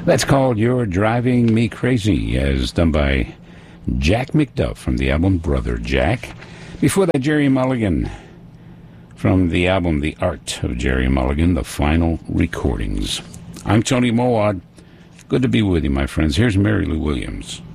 That's called You're Driving Me Crazy, as done by Jack McDuff from the album Brother Jack. Before that, Jerry Mulligan from the album The Art of Jerry Mulligan, The Final Recordings. I'm Tony Mowat. Good to be with you, my friends. Here's Mary Lou Williams.